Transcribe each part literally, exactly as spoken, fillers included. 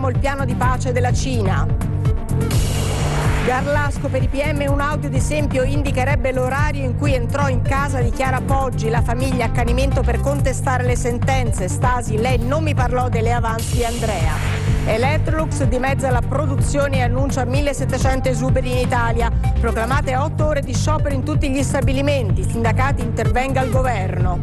Fermiamo il piano di pace della Cina. Garlasco per i P M, un audio di Sempio indicherebbe l'orario in cui entrò in casa di Chiara Poggi, la famiglia accanimento per contestare le sentenze. Stasi, lei non mi parlò delle avanzi di Andrea. Electrolux dimezza la produzione e annuncia millesettecento esuberi in Italia. Proclamate otto ore di sciopero in tutti gli stabilimenti. Sindacati, intervenga il governo.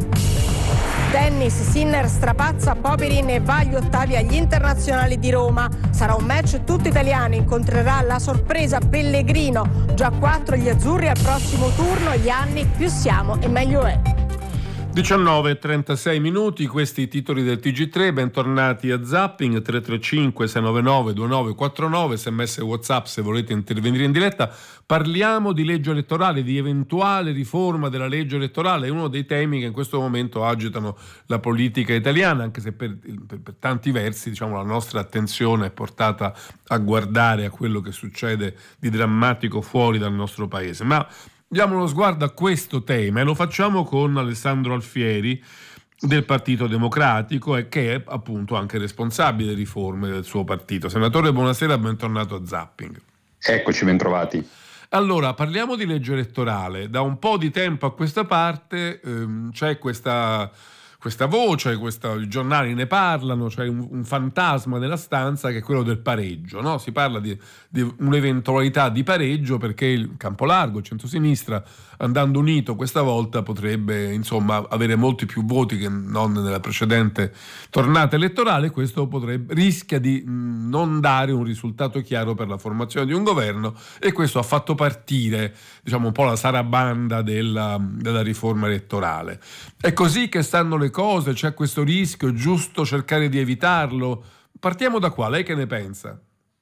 Tennis, Sinner strapazza Popirin e va agli ottavi agli internazionali di Roma. Sarà un match tutto italiano, incontrerà la sorpresa Pellegrino. Già quattro gli azzurri al prossimo turno, gli anni più siamo e meglio è. diciannove e trentasei minuti, questi i titoli del T G tre, bentornati a Zapping. Tre tre cinque sei nove nove due nove quattro nove, sms e WhatsApp se volete intervenire in diretta. Parliamo di legge elettorale, di eventuale riforma della legge elettorale, è uno dei temi che in questo momento agitano la politica italiana, anche se per, per, per tanti versi, diciamo, la nostra attenzione è portata a guardare a quello che succede di drammatico fuori dal nostro paese. Ma diamo uno sguardo a questo tema e lo facciamo con Alessandro Alfieri del Partito Democratico, e che è appunto anche responsabile delle riforme del suo partito. Senatore, buonasera, bentornato a Zapping. Eccoci, bentrovati. Allora, parliamo di legge elettorale. Da un po' di tempo a questa parte ehm, c'è questa... questa voce, questa, i giornali ne parlano, c'è un, un fantasma nella stanza che è quello del pareggio, no? Si parla di, di un'eventualità di pareggio perché il Campolargo, il centrosinistra, andando unito questa volta potrebbe insomma avere molti più voti che non nella precedente tornata elettorale. Questo potrebbe, rischia di mh, non dare un risultato chiaro per la formazione di un governo, e questo ha fatto partire, diciamo, un po' la sarabanda della, della riforma elettorale. È così che stanno le cose? C'è questo rischio? È giusto cercare di evitarlo? Partiamo da qua, lei che ne pensa?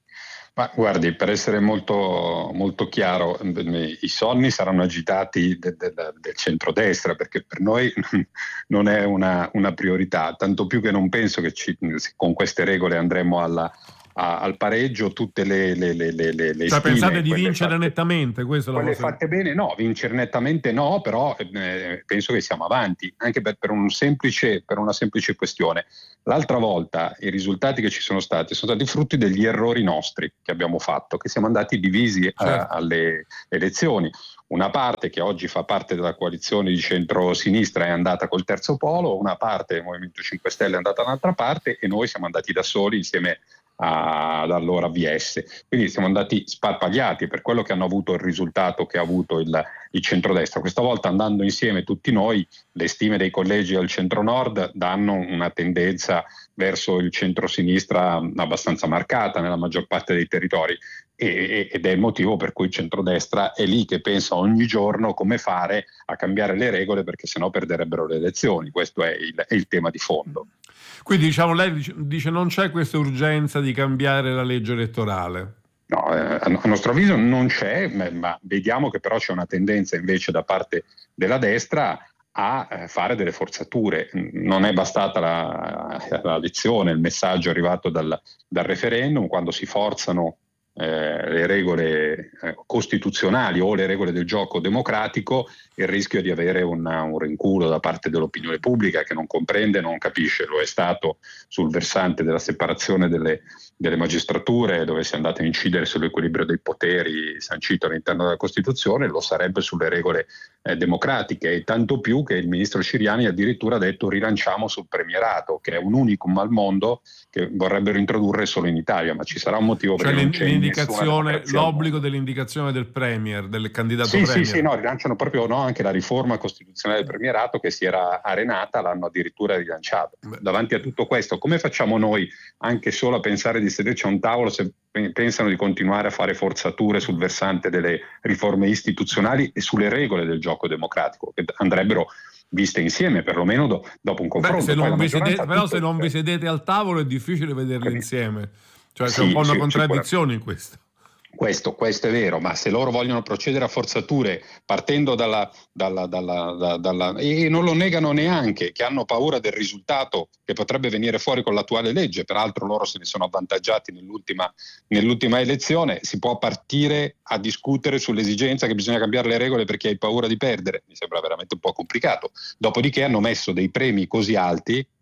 Ma guardi, per essere molto, molto chiaro, i sonni saranno agitati de, de, de, del centrodestra, perché per noi non è una, una priorità, tanto più che non penso che ci, con queste regole andremo alla A, al pareggio. Tutte le, le, le, le, le cioè stime, pensate di vincere fatte, nettamente, questo quelle fatte bene? No, vincere nettamente no, però eh, penso che siamo avanti, anche per, per, un semplice, per una semplice questione. L'altra volta i risultati che ci sono stati sono stati frutti degli errori nostri che abbiamo fatto, che siamo andati divisi certo. a, alle elezioni. Una parte che oggi fa parte della coalizione di centro-sinistra è andata col terzo polo, una parte del Movimento cinque Stelle è andata da un'altra parte, e noi siamo andati da soli insieme ad allora V S. Quindi siamo andati sparpagliati, per quello che hanno avuto il risultato che ha avuto il, il centrodestra. Questa volta, andando insieme tutti noi, le stime dei collegi del centro-nord danno una tendenza verso il centro-sinistra abbastanza marcata nella maggior parte dei territori, e, ed è il motivo per cui il centrodestra è lì che pensa ogni giorno come fare a cambiare le regole, perché sennò perderebbero le elezioni. Questo è il, è il tema di fondo. Quindi, diciamo, lei dice non c'è questa urgenza di cambiare la legge elettorale? No, eh, a nostro avviso non c'è, ma vediamo che però c'è una tendenza invece da parte della destra a eh, fare delle forzature. Non è bastata la, la lezione, il messaggio arrivato dal, dal referendum, quando si forzano eh, le regole eh, costituzionali o le regole del gioco democratico, il rischio di avere una, un rinculo da parte dell'opinione pubblica che non comprende, non capisce. Lo è stato sul versante della separazione delle, delle magistrature, dove si è andato a incidere sull'equilibrio dei poteri sancito all'interno della Costituzione, lo sarebbe sulle regole eh, democratiche, e tanto più che il ministro Ciriani addirittura ha detto rilanciamo sul premierato, che è un unicum al mondo che vorrebbero introdurre solo in Italia, ma ci sarà un motivo cioè perché non c'è l'indicazione, l'obbligo dell'indicazione del premier, del candidato sì, premier. Sì, sì, no, rilanciano proprio no, anche la riforma costituzionale del premierato che si era arenata, l'hanno addirittura rilanciato. Beh. Davanti a tutto questo, come facciamo noi anche solo a pensare di sederci a un tavolo se pensano di continuare a fare forzature sul versante delle riforme istituzionali e sulle regole del gioco democratico, che andrebbero viste insieme, perlomeno do, dopo un confronto? Beh, se non vi sedete, però se non vi sedete al tavolo è difficile vederle Quindi, insieme, cioè sì, c'è un po' una sì, contraddizione in questo. Questo, questo è vero, ma se loro vogliono procedere a forzature partendo dalla, dalla, dalla, dalla, dalla e non lo negano neanche, che hanno paura del risultato che potrebbe venire fuori con l'attuale legge, peraltro loro se ne sono avvantaggiati nell'ultima, nell'ultima elezione, si può partire a discutere sull'esigenza che bisogna cambiare le regole perché hai paura di perdere. Mi sembra veramente un po' complicato. Dopodiché hanno messo dei premi così alti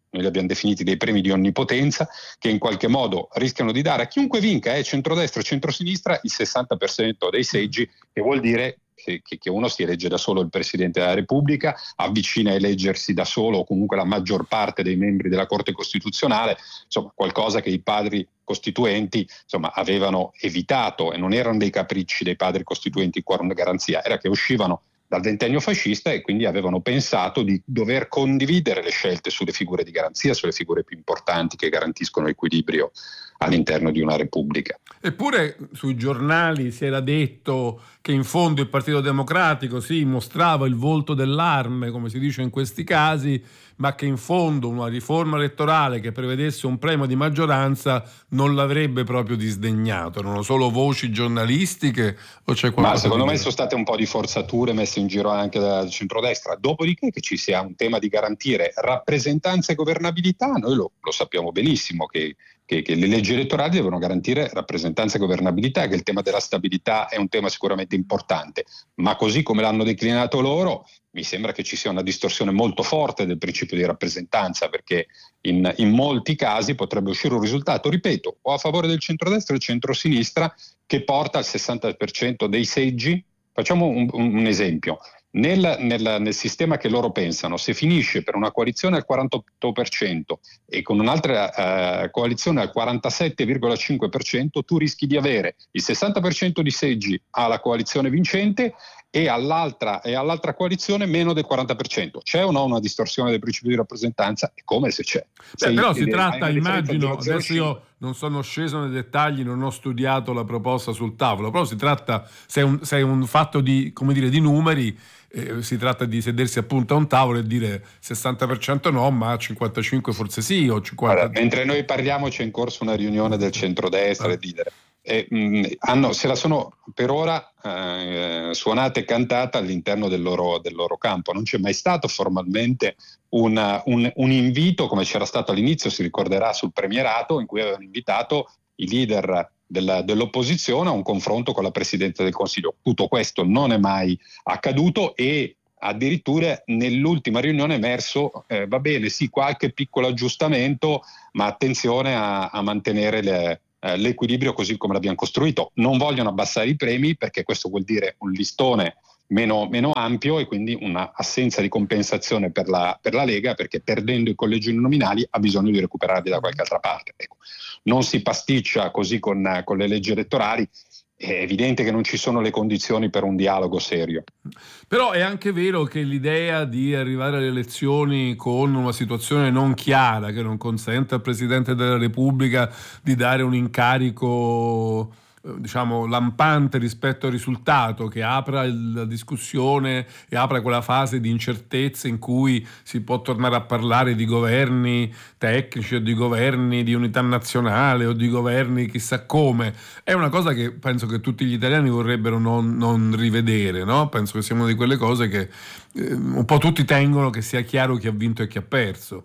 noi li abbiamo definiti dei premi di onnipotenza, che in qualche modo rischiano di dare a chiunque vinca, eh, centrodestra o centrosinistra, il sessanta per cento dei seggi, che vuol dire che, che uno si elegge da solo il Presidente della Repubblica, avvicina a eleggersi da solo o comunque la maggior parte dei membri della Corte Costituzionale, insomma qualcosa che i padri costituenti insomma avevano evitato, e non erano dei capricci dei padri costituenti con garanzia, era che uscivano dal ventennio fascista e quindi avevano pensato di dover condividere le scelte sulle figure di garanzia, sulle figure più importanti che garantiscono equilibrio all'interno di una repubblica. Eppure sui giornali si era detto che in fondo il Partito Democratico sì, mostrava il volto dell'arme, come si dice in questi casi, ma che in fondo una riforma elettorale che prevedesse un premio di maggioranza non l'avrebbe proprio disdegnato. Erano solo voci giornalistiche o c'è qualcosa? Ma secondo di me sono state un po' di forzature messe in giro anche dal centrodestra. Dopodiché che ci sia un tema di garantire rappresentanza e governabilità, noi lo, lo sappiamo benissimo che Che, che le leggi elettorali devono garantire rappresentanza e governabilità, che il tema della stabilità è un tema sicuramente importante, ma così come l'hanno declinato loro, mi sembra che ci sia una distorsione molto forte del principio di rappresentanza, perché in, in molti casi potrebbe uscire un risultato, ripeto, o a favore del centrodestra o del centrosinistra, che porta al sessanta per cento dei seggi. Facciamo un, un, un esempio. Nel, nel, nel sistema che loro pensano, se finisce per una coalizione al quarantotto per cento e con un'altra eh, coalizione al quarantasette virgola cinque per cento, tu rischi di avere il sessanta per cento di seggi alla coalizione vincente e all'altra, e all'altra coalizione meno del quaranta per cento. C'è o no una distorsione del principio di rappresentanza? È come se c'è. Beh, però si tratta, immagino, adesso io non sono sceso nei dettagli, non ho studiato la proposta sul tavolo, però si tratta, se è un, se è un fatto di, come dire, di numeri, eh, si tratta di sedersi appunto a un tavolo e dire sessanta per cento no, ma cinquantacinque forse sì, o cinquanta. Allora, mentre noi parliamo c'è in corso una riunione del centrodestra, ah. di dire E, mh, hanno, se la sono per ora eh, suonata e cantata all'interno del loro, del loro campo. Non c'è mai stato formalmente una, un, un invito, come c'era stato all'inizio, si ricorderà, sul premierato, in cui avevano invitato i leader della, dell'opposizione a un confronto con la Presidente del Consiglio. Tutto questo non è mai accaduto e addirittura nell'ultima riunione è emerso, eh, va bene, sì, qualche piccolo aggiustamento, ma attenzione a, a mantenere le Eh, l'equilibrio così come l'abbiamo costruito. Non vogliono abbassare i premi perché questo vuol dire un listone meno, meno ampio e quindi una assenza di compensazione per la, per la Lega, perché perdendo i collegi uninominali ha bisogno di recuperarli da qualche altra parte. Ecco. Non si pasticcia così con, con le leggi elettorali. È evidente che non ci sono le condizioni per un dialogo serio. Però è anche vero che l'idea di arrivare alle elezioni con una situazione non chiara, che non consente al Presidente della Repubblica di dare un incarico, diciamo, lampante rispetto al risultato, che apra la discussione e apra quella fase di incertezza in cui si può tornare a parlare di governi tecnici o di governi di unità nazionale o di governi chissà come, è una cosa che penso che tutti gli italiani vorrebbero non, non rivedere, no? Penso che sia una di quelle cose che eh, un po' tutti tengono che sia chiaro chi ha vinto e chi ha perso.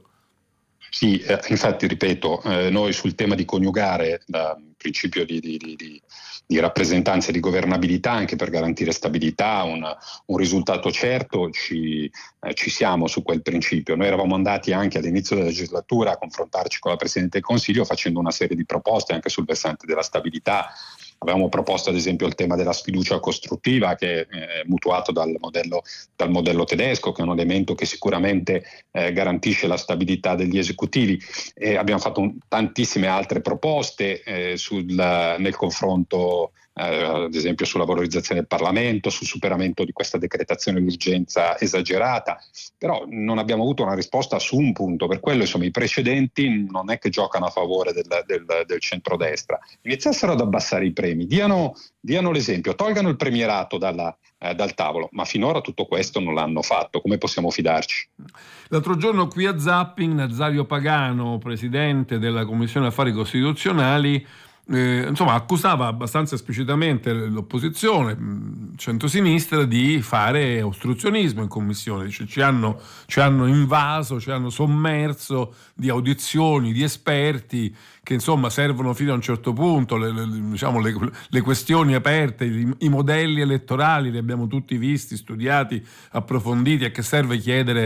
Sì, eh, infatti ripeto, eh, noi sul tema di coniugare il principio di, di, di, di rappresentanza e di governabilità anche per garantire stabilità, una, un risultato certo, ci, eh, ci siamo su quel principio. Noi eravamo andati anche all'inizio della legislatura a confrontarci con la Presidente del Consiglio facendo una serie di proposte anche sul versante della stabilità. Avevamo proposto ad esempio il tema della sfiducia costruttiva, che è mutuato dal modello, dal modello tedesco, che è un elemento che sicuramente eh, garantisce la stabilità degli esecutivi. E abbiamo fatto un, tantissime altre proposte eh, sul, nel confronto eh, ad esempio sulla valorizzazione del Parlamento, sul superamento di questa decretazione d'urgenza esagerata, però non abbiamo avuto una risposta su un punto. Per quello insomma i precedenti non è che giocano a favore del, del, del centrodestra. Iniziassero ad abbassare i premi, diano, diano l'esempio, tolgano il premierato dalla, eh, dal tavolo, ma finora tutto questo non l'hanno fatto. Come possiamo fidarci? L'altro giorno qui a Zapping Nazario Pagano, presidente della Commissione Affari Costituzionali, Eh, insomma accusava abbastanza esplicitamente l'opposizione centrosinistra di fare ostruzionismo in commissione. Dice, ci hanno, ci hanno invaso, ci hanno sommerso di audizioni di esperti che insomma servono fino a un certo punto, le, le, diciamo, le, le questioni aperte, i, i modelli elettorali li abbiamo tutti visti, studiati, approfonditi. A che serve chiedere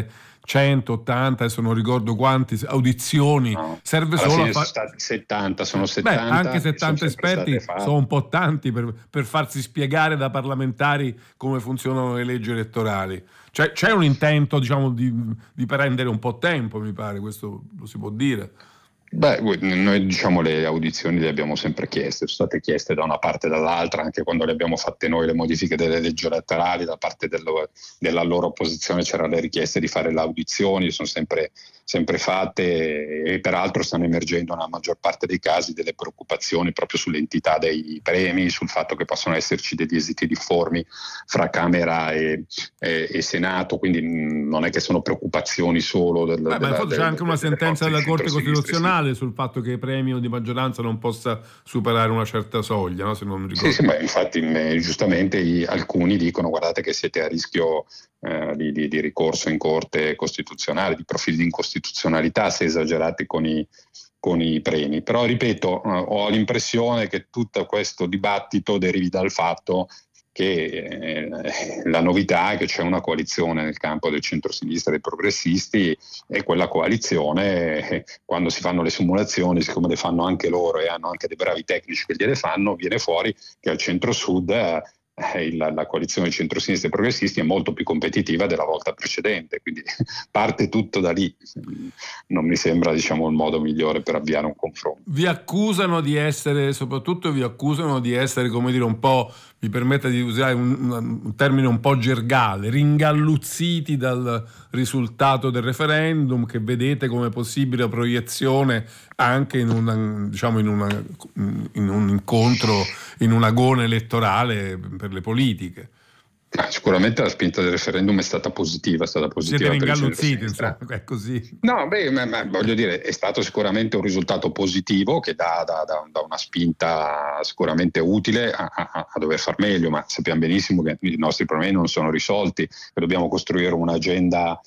cento, ottanta, adesso non ricordo quanti audizioni, no. serve Alla solo fine a fa... sono stati settanta, sono settanta. Beh, anche settanta sono esperti sono un po' tanti per, per farsi spiegare da parlamentari come funzionano le leggi elettorali. Cioè, c'è un intento, diciamo, di, di prendere un po' tempo, mi pare, questo lo si può dire. Beh, noi diciamo le audizioni le abbiamo sempre chieste, sono state chieste da una parte e dall'altra, anche quando le abbiamo fatte noi le modifiche delle leggi elettorali, da parte dello, della loro opposizione c'erano le richieste di fare le audizioni, sono sempre, sempre fatte e peraltro stanno emergendo nella maggior parte dei casi delle preoccupazioni proprio sull'entità dei premi, sul fatto che possono esserci degli esiti difformi fra Camera e, e, e Senato, quindi non è che sono preoccupazioni solo del, Beh, della, ma del, c'è anche una sentenza della Corte Costituzionale sul fatto che il premio di maggioranza non possa superare una certa soglia, no? Se non mi ricordo. Sì, sì, ma infatti giustamente i, alcuni dicono guardate che siete a rischio eh, di, di, di ricorso in Corte Costituzionale, di profili di incostituzionalità se esagerati con i, con i premi. Però ripeto, eh, ho l'impressione che tutto questo dibattito derivi dal fatto che eh, la novità è che c'è una coalizione nel campo del centro-sinistra dei progressisti e quella coalizione, eh, quando si fanno le simulazioni, siccome le fanno anche loro e hanno anche dei bravi tecnici che gliele fanno, viene fuori che al centro-sud eh, la, la coalizione del centro-sinistra dei progressisti è molto più competitiva della volta precedente, quindi parte tutto da lì. Non mi sembra, diciamo, il modo migliore per avviare un confronto. Vi accusano di essere, soprattutto vi accusano di essere, come dire, un po', mi permetta di usare un, un termine un po' gergale, ringalluzziti dal risultato del referendum, che vedete come possibile proiezione anche in, una, diciamo in, una, in un incontro, in un agone elettorale per le politiche. Ah, sicuramente la spinta del referendum è stata positiva, è stata positiva. Siete ringalluzziti, insomma, è così. No, beh, ma, ma, voglio dire, è stato sicuramente un risultato positivo che dà, dà, dà, dà una spinta sicuramente utile a, a, a dover far meglio, ma sappiamo benissimo che i nostri problemi non sono risolti, che dobbiamo costruire un'agenda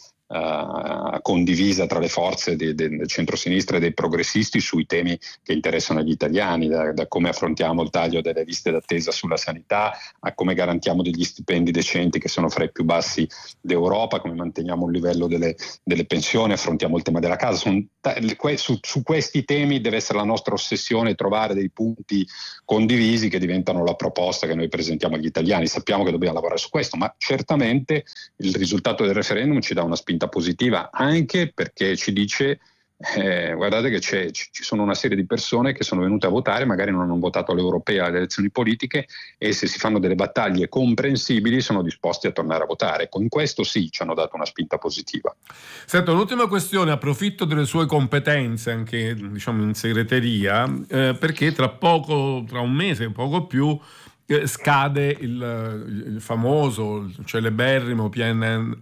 Uh, condivisa tra le forze di, di, del centro-sinistra e dei progressisti sui temi che interessano agli italiani, da, da come affrontiamo il taglio delle liste d'attesa sulla sanità, a come garantiamo degli stipendi decenti che sono fra i più bassi d'Europa, come manteniamo il livello delle, delle pensioni, affrontiamo il tema della casa. Sono, su, su questi temi deve essere la nostra ossessione trovare dei punti condivisi che diventano la proposta che noi presentiamo agli italiani. Sappiamo che dobbiamo lavorare su questo, ma certamente il risultato del referendum ci dà una spinta positiva, anche perché ci dice eh, guardate che c'è, ci sono una serie di persone che sono venute a votare, magari non hanno votato alle europee, alle elezioni politiche, e se si fanno delle battaglie comprensibili sono disposti a tornare a votare. Con questo sì, ci hanno dato una spinta positiva. Senta, un'ultima questione, approfitto delle sue competenze anche, diciamo, in segreteria, eh, perché tra poco, tra un mese, poco più, scade il, il famoso, il celeberrimo P N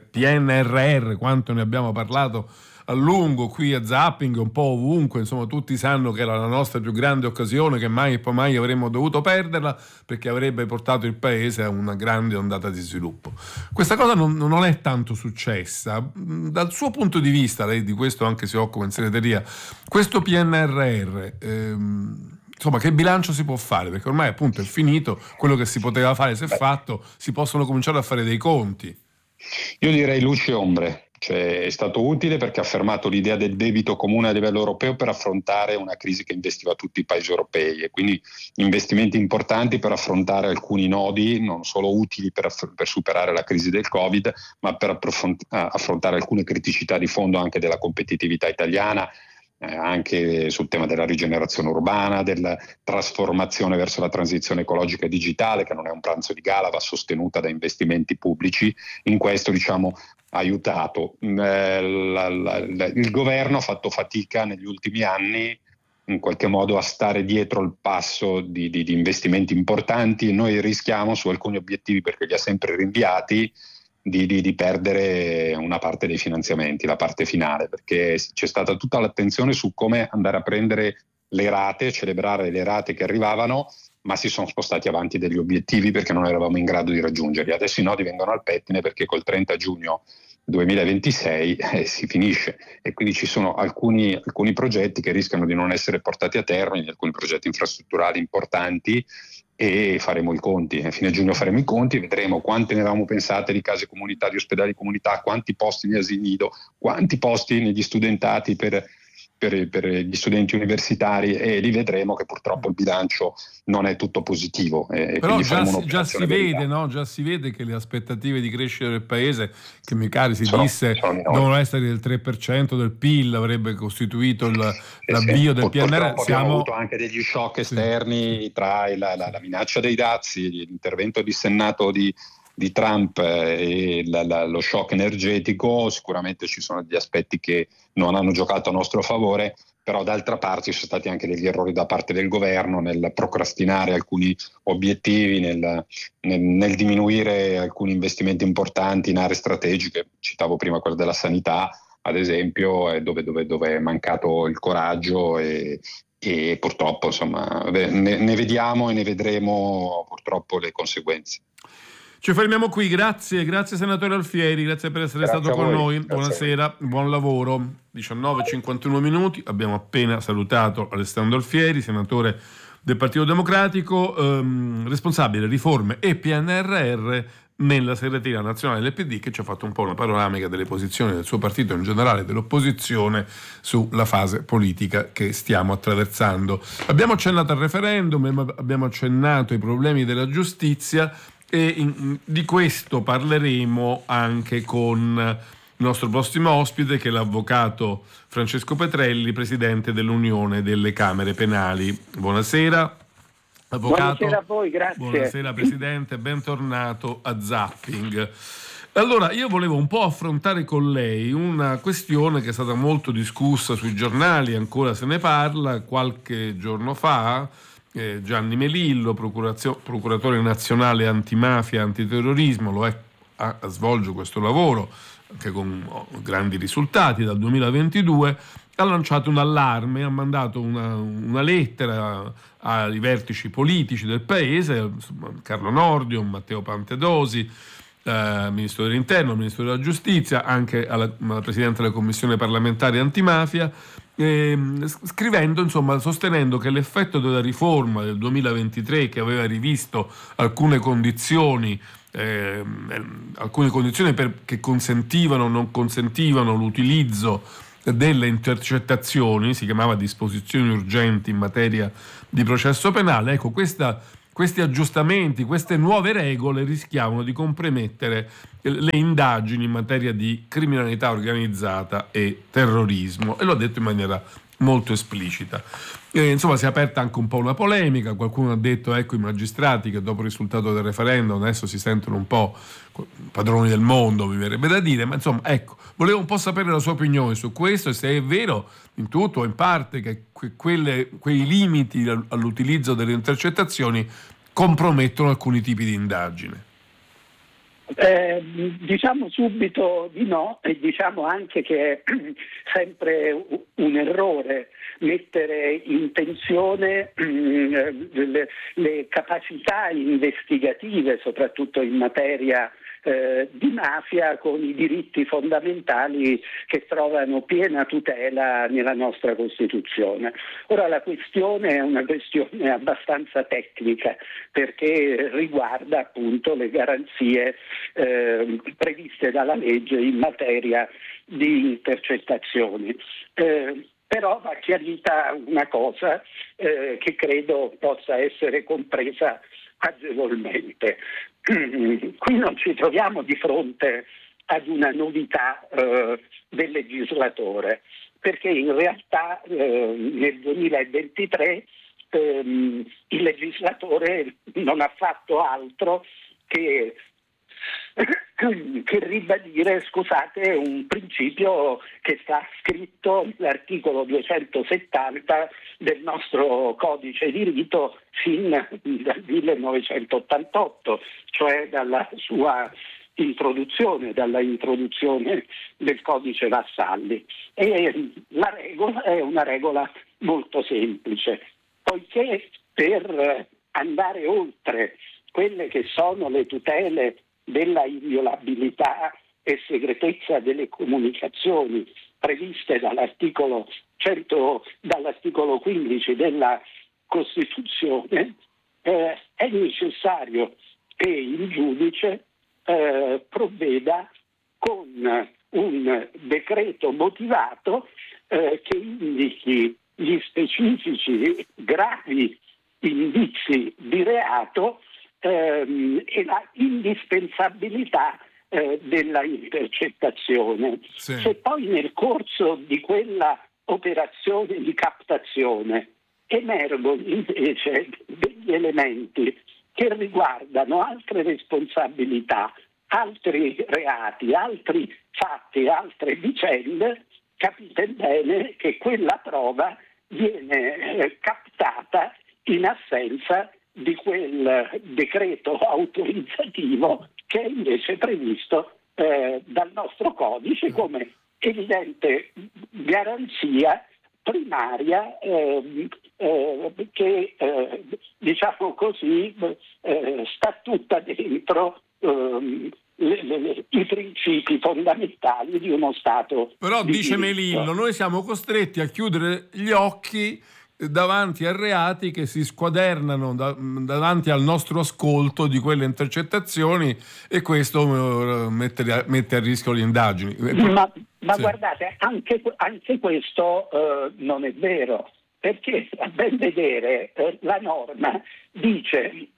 R R, quanto ne abbiamo parlato a lungo qui a Zapping, un po' ovunque, insomma tutti sanno che era la nostra più grande occasione, che mai e poi mai avremmo dovuto perderla, perché avrebbe portato il paese a una grande ondata di sviluppo. Questa cosa non, non è tanto successa. Dal suo punto di vista, lei di questo anche si occupa in segreteria, questo P N R R, ehm, insomma, che bilancio si può fare? Perché ormai appunto è finito, quello che si poteva fare si è fatto, si possono cominciare a fare dei conti. Io direi luci e ombre. Cioè, è stato utile perché ha affermato l'idea del debito comune a livello europeo per affrontare una crisi che investiva tutti i paesi europei, e quindi investimenti importanti per affrontare alcuni nodi, non solo utili per, aff- per superare la crisi del Covid, ma per approfond- affrontare alcune criticità di fondo anche della competitività italiana, eh, anche sul tema della rigenerazione urbana, della trasformazione verso la transizione ecologica e digitale, che non è un pranzo di gala, va sostenuta da investimenti pubblici. In questo, diciamo, ha aiutato. Eh, la, la, la, il governo ha fatto fatica negli ultimi anni in qualche modo a stare dietro il passo di, di, di investimenti importanti, e noi rischiamo su alcuni obiettivi, perché li ha sempre rinviati, Di, di, di perdere una parte dei finanziamenti, la parte finale, perché c'è stata tutta l'attenzione su come andare a prendere le rate, celebrare le rate che arrivavano, ma si sono spostati avanti degli obiettivi perché non eravamo in grado di raggiungerli. Adesso i nodi vengono al pettine perché col trenta giugno duemilaventisei eh, si finisce, e quindi ci sono alcuni, alcuni progetti che rischiano di non essere portati a termine, alcuni progetti infrastrutturali importanti e faremo i conti. A fine giugno faremo i conti, vedremo quante ne avevamo pensate di case comunitarie, ospedali di comunità, quanti posti di asili nido, quanti posti negli studentati per, per, per gli studenti universitari, e lì vedremo che purtroppo il bilancio non è tutto positivo. E Però già, si, già si vede, no? Già si vede che le aspettative di crescita del paese, che mi cari si sono, disse sono devono essere del tre per cento del P I L, avrebbe costituito il, sì, l'avvio sì. del P N R R. Siamo... Abbiamo avuto anche degli shock esterni, sì, tra la, la, la minaccia dei dazi, l'intervento dissennato di di Trump e la, la, lo shock energetico. Sicuramente ci sono degli aspetti che non hanno giocato a nostro favore, però d'altra parte ci sono stati anche degli errori da parte del governo nel procrastinare alcuni obiettivi, nel, nel, nel diminuire alcuni investimenti importanti in aree strategiche. Citavo prima quella della sanità, ad esempio, dove, dove, dove è mancato il coraggio e, e purtroppo insomma ne, ne vediamo e ne vedremo purtroppo le conseguenze. Ci fermiamo qui, grazie, grazie senatore Alfieri, grazie per essere grazie stato con noi, grazie. Buonasera, buon lavoro. diciannove e cinquantuno minuti, abbiamo appena salutato Alessandro Alfieri, senatore del Partito Democratico, ehm, responsabile riforme e P N R R nella segreteria nazionale del P D, che ci ha fatto un po' una panoramica delle posizioni del suo partito, in generale dell'opposizione, sulla fase politica che stiamo attraversando. Abbiamo accennato al referendum, abbiamo accennato ai problemi della giustizia, e in, di questo parleremo anche con il nostro prossimo ospite, che è l'avvocato Francesco Petrelli, presidente dell'Unione delle Camere Penali. Buonasera avvocato. Buonasera a voi, grazie. Buonasera presidente, bentornato a Zapping. Allora, io volevo un po' affrontare con lei una questione che è stata molto discussa sui giornali, ancora se ne parla. Qualche giorno fa Eh, Gianni Melillo, procuratore nazionale antimafia e antiterrorismo, lo è, a, a svolge questo lavoro anche con oh, grandi risultati dal duemilaventidue, ha lanciato un allarme, ha mandato una, una lettera ai vertici politici del paese, Carlo Nordio, Matteo Piantedosi, eh, Ministro dell'Interno, Ministro della Giustizia, anche alla, alla Presidente della Commissione parlamentare antimafia, Eh, scrivendo, insomma, sostenendo che l'effetto della riforma del duemilaventitré, che aveva rivisto alcune condizioni eh, alcune condizioni per, che consentivano o non consentivano l'utilizzo delle intercettazioni, si chiamava disposizioni urgenti in materia di processo penale, ecco, questa questi aggiustamenti, queste nuove regole rischiavano di compromettere le indagini in materia di criminalità organizzata e terrorismo, e l'ho detto in maniera molto esplicita. E, insomma, si è aperta anche un po' una polemica. Qualcuno ha detto, ecco, i magistrati che dopo il risultato del referendum adesso si sentono un po' padroni del mondo, mi verrebbe da dire, ma insomma, ecco, volevo un po' sapere la sua opinione su questo, e se è vero in tutto o in parte che que- quelle, quei limiti all'utilizzo delle intercettazioni compromettono alcuni tipi di indagine. Eh, diciamo subito di no, e diciamo anche che è sempre un errore mettere in tensione le, le capacità investigative, soprattutto in materia eh, di mafia, con i diritti fondamentali che trovano piena tutela nella nostra Costituzione. Ora, la questione è una questione abbastanza tecnica, perché riguarda appunto le garanzie eh, previste dalla legge in materia di intercettazioni. Eh, Però va chiarita una cosa eh, che credo possa essere compresa agevolmente. Qui non ci troviamo di fronte ad una novità eh, del legislatore, perché in realtà eh, nel duemilaventitré ehm, il legislatore non ha fatto altro che che ribadire, scusate, un principio che sta scritto nell'articolo duecentosettanta del nostro codice di rito fin dal millenovecentottantotto, cioè dalla sua introduzione, dalla introduzione del codice Vassalli. E la regola è una regola molto semplice, poiché per andare oltre quelle che sono le tutele della inviolabilità e segretezza delle comunicazioni previste dall'articolo cento, dall'articolo quindici della Costituzione, eh, è necessario che il giudice eh, provveda con un decreto motivato eh, che indichi gli specifici gravi indizi di reato ehm, e la indispensabilità eh, della intercettazione. Sì. Se poi nel corso di quella operazione di captazione emergono invece degli elementi che riguardano altre responsabilità, altri reati, altri fatti, altre vicende, capite bene che quella prova viene eh, captata in assenza di quel decreto autorizzativo che è invece previsto eh, dal nostro codice come evidente garanzia primaria eh, eh, che eh, diciamo così eh, sta tutta dentro eh, le, le, i principi fondamentali di uno Stato. Però di dice diritto. Melillo, noi siamo costretti a chiudere gli occhi davanti a reati che si squadernano da, davanti al nostro ascolto di quelle intercettazioni, e questo uh, mette, mette a rischio le indagini. Ma, ma Sì. guardate, anche, anche questo eh, non è vero, perché a ben vedere eh, la norma dice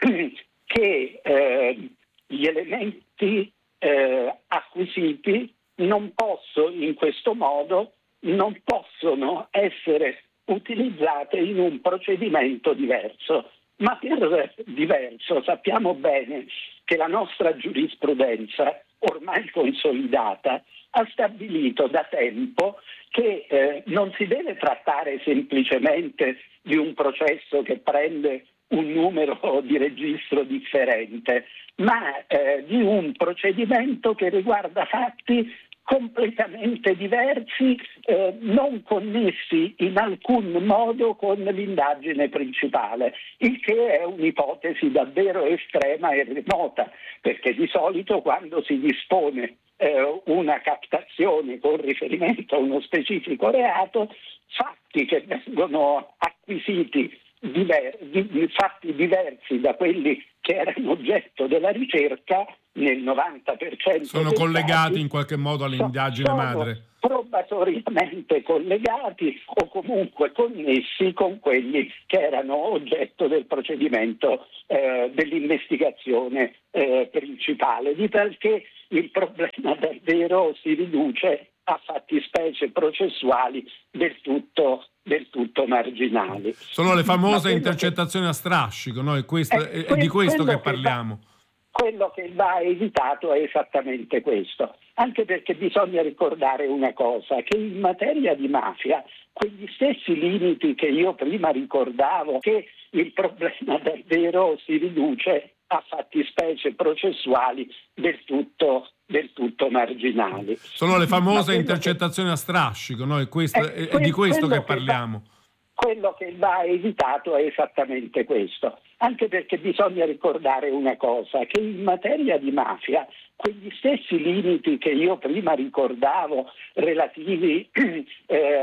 che eh, gli elementi eh, acquisiti non possono in questo modo non possono essere utilizzate in un procedimento diverso. Ma per diverso sappiamo bene che la nostra giurisprudenza, ormai consolidata, ha stabilito da tempo che eh, non si deve trattare semplicemente di un processo che prende un numero di registro differente, ma eh, di un procedimento che riguarda fatti completamente diversi, eh, non connessi in alcun modo con l'indagine principale, il che è un'ipotesi davvero estrema e remota, perché di solito quando si dispone eh, una captazione con riferimento a uno specifico reato, fatti che vengono acquisiti diver- di, fatti diversi da quelli che erano oggetto della ricerca, nel novanta per cento sono dei collegati casi, in qualche modo all'indagine sono madre. probatoriamente collegati o comunque connessi con quelli che erano oggetto del procedimento eh, dell'investigazione eh, principale, di tal che il problema davvero si riduce a fattispecie processuali del tutto, del tutto marginali. Sono le famose Ma intercettazioni che... a strascico, no? È, questo, Eh, è di questo che quello che parliamo. va- quello che va evitato è esattamente questo, anche perché bisogna ricordare una cosa, che in materia di mafia quegli stessi limiti che io prima ricordavo, che il problema davvero si riduce a fattispecie processuali del tutto, del tutto marginali. Sono le famose Ma intercettazioni che... a strascico, no? È, questo, Eh, è, è di questo che quello che parliamo. va- Quello che va evitato è esattamente questo, anche perché bisogna ricordare una cosa, che in materia di mafia quegli stessi limiti che io prima ricordavo relativi eh,